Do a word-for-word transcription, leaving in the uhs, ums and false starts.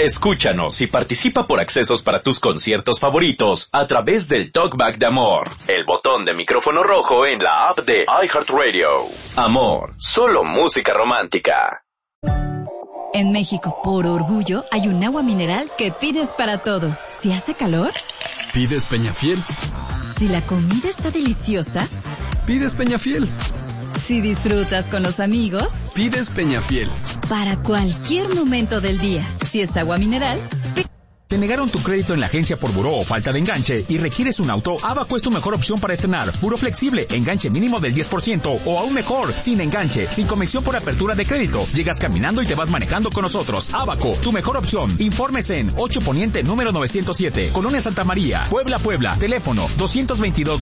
Escúchanos y participa por accesos para tus conciertos favoritos a través del Talkback de Amor, el botón de micrófono rojo en la app de iHeartRadio. Amor, solo música romántica. En México, por orgullo, hay un agua mineral que pides para todo. Si hace calor, pides Peñafiel. Si la comida está deliciosa, pides Peñafiel. Si disfrutas con los amigos, pides Peñafiel. Para cualquier momento del día, si es agua mineral, pi- ¿Te negaron tu crédito en la agencia por buró o falta de enganche y requieres un auto? Abaco es tu mejor opción para estrenar. Buró flexible, enganche mínimo del diez por ciento o aún mejor, sin enganche, sin comisión por apertura de crédito. Llegas caminando y te vas manejando con nosotros. Abaco, tu mejor opción. Informes en ocho Poniente número novecientos siete, Colonia Santa María, Puebla, Puebla. Teléfono dos dos dos,